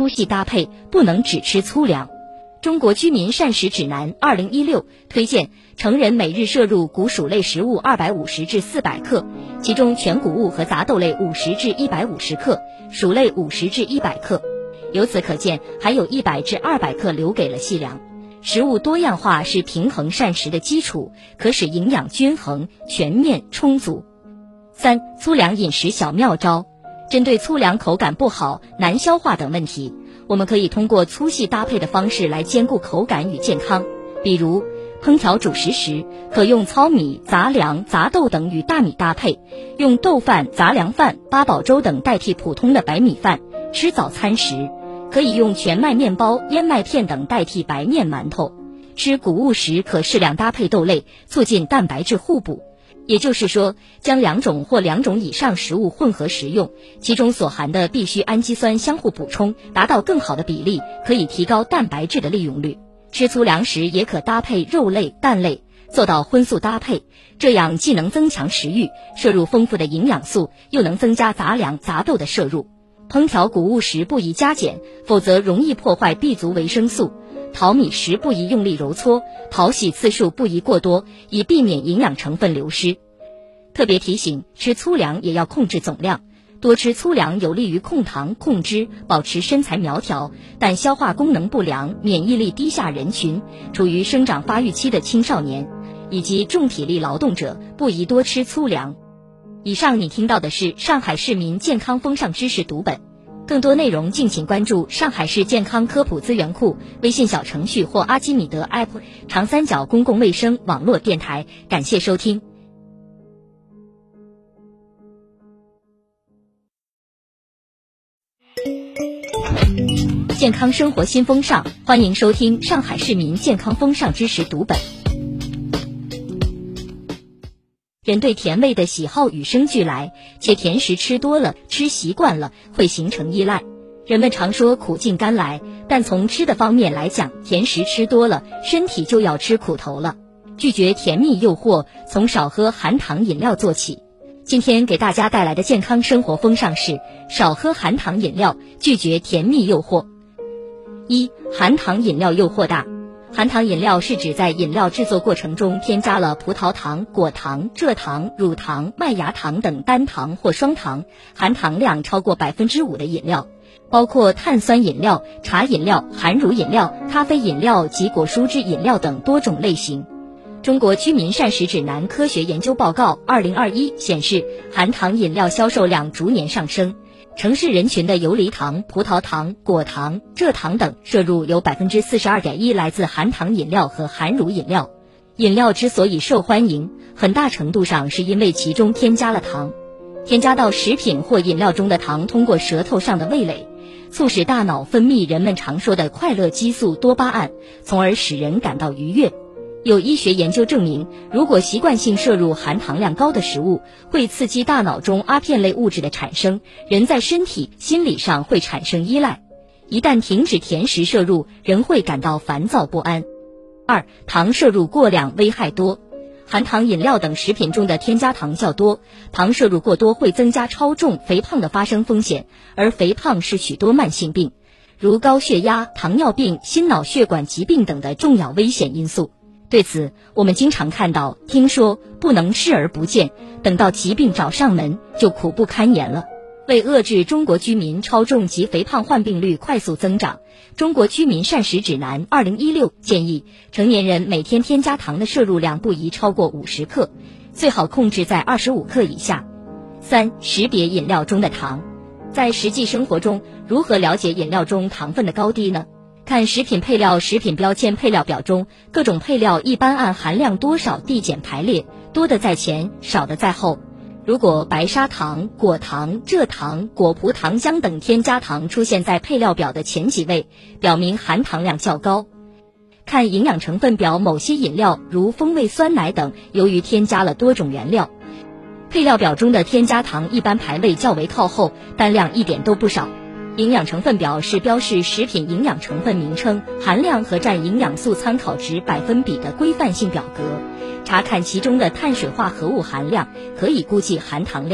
粗细搭配，不能只吃粗粮。中国居民膳食指南2016推荐成人每日摄入谷薯类食物250至400克，其中全谷物和杂豆类50至150克，薯类50至100克。由此可见，还有100至200克留给了细粮。食物多样化是平衡膳食的基础，可使营养均衡、全面、充足。3、粗粮饮食小妙招。针对粗粮口感不好、难消化等问题，我们可以通过粗细搭配的方式来兼顾口感与健康。比如烹调主食时，可用糙米、杂粮、杂豆等与大米搭配，用豆饭、杂粮饭、八宝粥等代替普通的白米饭。吃早餐时，可以用全麦面包、燕麦片等代替白面馒头。吃谷物时，可适量搭配豆类，促进蛋白质互补。也就是说，将2种或2种以上食物混合食用，其中所含的必需氨基酸相互补充，达到更好的比例，可以提高蛋白质的利用率。吃粗粮时也可搭配肉类、蛋类，做到荤素搭配，这样既能增强食欲，摄入丰富的营养素，又能增加杂粮、杂豆的摄入。烹调谷物时不宜加减，否则容易破坏 B 族维生素。淘米时不宜用力揉搓，淘洗次数不宜过多，以避免营养成分流失。特别提醒，吃粗粮也要控制总量，多吃粗粮有利于控糖、控脂，保持身材苗条，但消化功能不良、免疫力低下人群、处于生长发育期的青少年以及重体力劳动者不宜多吃粗粮。以上你听到的是上海市民健康风尚知识读本，更多内容敬请关注上海市健康科普资源库微信小程序或阿基米德 App 长三角公共卫生网络电台。感谢收听。健康生活新风尚，欢迎收听上海市民健康风尚知识读本。人对甜味的喜好与生俱来，且甜食吃多了、吃习惯了，会形成依赖。人们常说苦尽甘来，但从吃的方面来讲，甜食吃多了，身体就要吃苦头了。拒绝甜蜜诱惑，从少喝含糖饮料做起。今天给大家带来的健康生活风尚是少喝含糖饮料，拒绝甜蜜诱惑。1、含糖饮料诱惑大。含糖饮料是指在饮料制作过程中添加了葡萄糖、果糖、蔗糖、乳糖、麦芽糖等单糖或双糖，含糖量超过 5% 的饮料，包括碳酸饮料、茶饮料、含乳饮料、咖啡饮料及果蔬汁饮料等多种类型。中国居民膳食指南科学研究报告2021显示，含糖饮料销售量逐年上升。城市人群的游离糖、葡萄糖、果糖、蔗糖等摄入有 42.1% 来自含糖饮料和含乳饮料。饮料之所以受欢迎，很大程度上是因为其中添加了糖。添加到食品或饮料中的糖通过舌头上的味蕾，促使大脑分泌人们常说的快乐激素多巴胺，从而使人感到愉悦。有医学研究证明，如果习惯性摄入含糖量高的食物，会刺激大脑中阿片类物质的产生，人在身体、心理上会产生依赖。一旦停止甜食摄入，人会感到烦躁不安。2、糖摄入过量危害多。含糖饮料等食品中的添加糖较多，糖摄入过多会增加超重、肥胖的发生风险，而肥胖是许多慢性病，如高血压、糖尿病、心脑血管疾病等的重要危险因素。对此，我们经常看到、听说不能视而不见，等到疾病找上门就苦不堪言了。为遏制中国居民超重及肥胖患病率快速增长，中国居民膳食指南2016建议，成年人每天添加糖的摄入量不宜超过50克，最好控制在25克以下。3、识别饮料中的糖。在实际生活中，如何了解饮料中糖分的高低呢？看食品配料食品标签配料表中，各种配料一般按含量多少递减排列，多的在前，少的在后。如果白砂糖、果糖、蔗糖、果葡糖浆等添加糖出现在配料表的前几位，表明含糖量较高。看营养成分表，某些饮料如风味酸奶等，由于添加了多种原料，配料表中的添加糖一般排位较为靠后，但量一点都不少。营养成分表是标示食品营养成分名称、含量和占营养素参考值百分比的规范性表格，查看其中的碳水化合物含量，可以估计含糖量。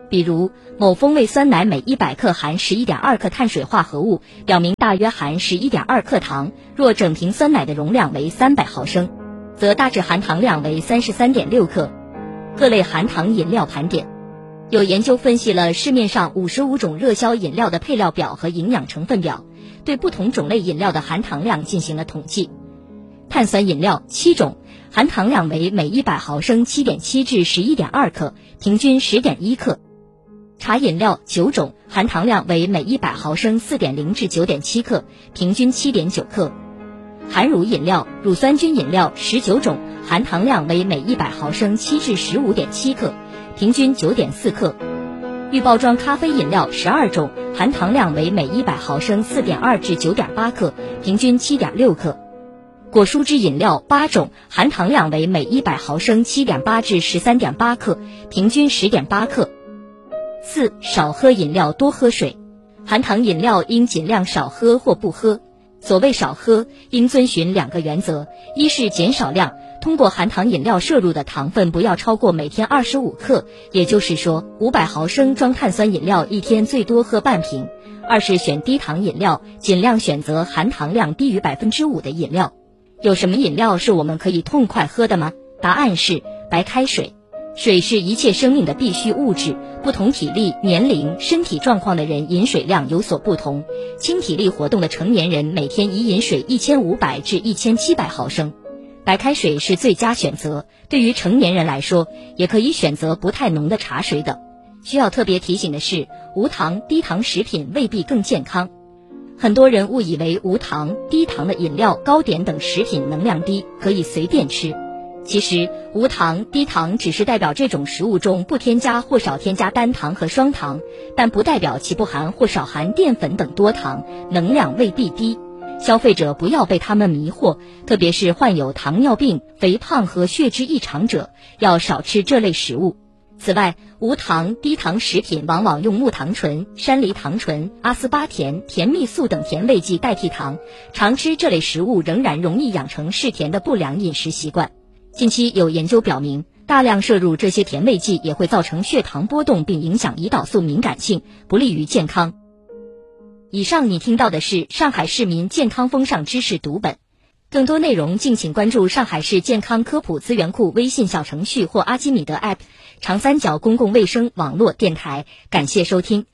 比如某风味酸奶每100克含11.2克碳水化合物，表明大约含11.2克糖。若整瓶酸奶的容量为300毫升，则大致含糖量为33.6克。各类含糖饮料盘点。有研究分析了市面上55种热销饮料的配料表和营养成分表，对不同种类饮料的含糖量进行了统计。碳酸饮料7种，含糖量为每100毫升7.7至11.2克，平均10.1克。茶饮料9种，含糖量为每100毫升4.0至9.7克，平均7.9克。含乳饮料、乳酸菌饮料19种，含糖量为每100毫升7至15.7克，平均9.4克。预包装咖啡饮料12种，含糖量为每100毫升4.2至9.8克，平均7.6克。果蔬汁饮料8种，含糖量为每100毫升7.8至13.8克，平均10.8克。4. 少喝饮料，多喝水。含糖饮料应尽量少喝或不喝。所谓少喝，应遵循2个原则：一是减少量，通过含糖饮料摄入的糖分不要超过每天25克，也就是说500毫升装碳酸饮料一天最多喝半瓶；二是选低糖饮料，尽量选择含糖量低于5%的饮料。有什么饮料是我们可以痛快喝的吗？答案是白开水。水是一切生命的必需物质，不同体力、年龄、身体状况的人饮水量有所不同。轻体力活动的成年人每天宜饮水1500至1700毫升。白开水是最佳选择，对于成年人来说，也可以选择不太浓的茶水等。需要特别提醒的是，无糖、低糖食品未必更健康。很多人误以为无糖、低糖的饮料、糕点等食品能量低，可以随便吃。其实无糖、低糖只是代表这种食物中不添加或少添加单糖和双糖，但不代表其不含或少含淀粉等多糖，能量未必低。消费者不要被他们迷惑，特别是患有糖尿病、肥胖和血脂异常者，要少吃这类食物。此外，无糖、低糖食品往往用木糖醇、山梨糖醇、阿斯巴甜、甜蜜素等甜味剂代替糖，常吃这类食物仍然容易养成嗜甜的不良饮食习惯。近期有研究表明，大量摄入这些甜味剂也会造成血糖波动，并影响胰岛素敏感性，不利于健康。以上你听到的是上海市民健康风尚知识读本，更多内容敬请关注上海市健康科普资源库微信小程序或阿基米德 App、长三角公共卫生网络电台。感谢收听。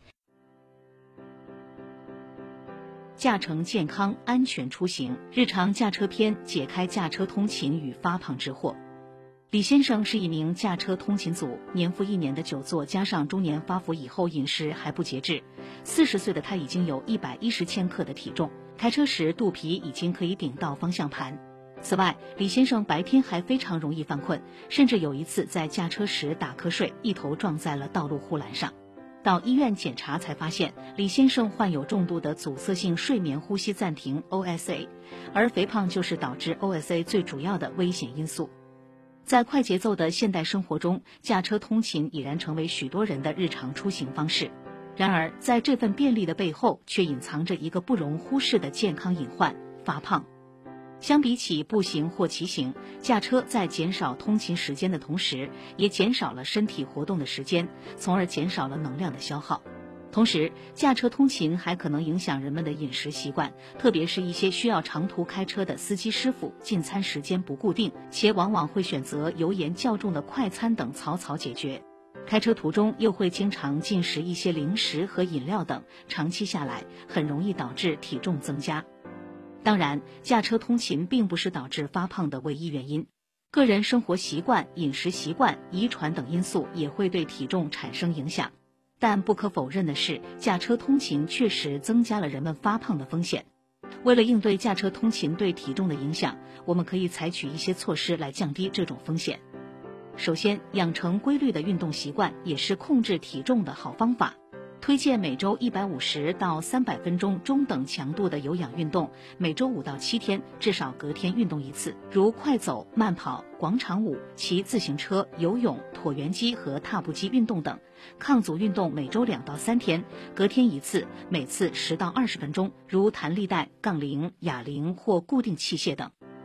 驾乘健康安全出行，日常驾车篇解开驾车通勤与发胖之祸。李先生是一名驾车通勤族，年复1年的久坐加上中年发福以后饮食还不节制，40岁的他已经有110千克的体重，开车时肚皮已经可以顶到方向盘。此外，李先生白天还非常容易犯困，甚至有一次在驾车时打瞌睡，一头撞在了道路护栏上。到医院检查才发现，李先生患有重度的阻塞性睡眠呼吸暂停 OSA， 而肥胖就是导致 OSA 最主要的危险因素。在快节奏的现代生活中，驾车通勤已然成为许多人的日常出行方式。然而，在这份便利的背后，却隐藏着一个不容忽视的健康隐患——发胖。相比起步行或骑行，驾车在减少通勤时间的同时，也减少了身体活动的时间，从而减少了能量的消耗。同时，驾车通勤还可能影响人们的饮食习惯，特别是一些需要长途开车的司机师傅，进餐时间不固定，且往往会选择油盐较重的快餐等草草解决。开车途中又会经常进食一些零食和饮料等，长期下来很容易导致体重增加。当然，驾车通勤并不是导致发胖的唯一原因，个人生活习惯、饮食习惯、遗传等因素也会对体重产生影响。但不可否认的是，驾车通勤确实增加了人们发胖的风险。为了应对驾车通勤对体重的影响，我们可以采取一些措施来降低这种风险。首先，养成规律的运动习惯也是控制体重的好方法。推荐每周150到300分钟中等强度的有氧运动，每周5到7天，至少隔天运动一次，如快走、慢跑、广场舞、骑自行车、游泳、椭圆机和踏步机运动等。抗阻运动每周2到3天，隔天一次，每次10到20分钟，如弹力带、杠铃、哑铃或固定器械等。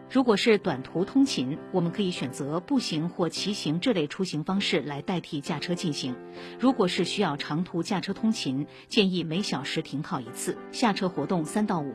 如果是短途通勤，我们可以选择步行或骑行这类出行方式来代替驾车进行。如果是需要长途驾车通勤，建议每小时停靠一次，下车活动3到5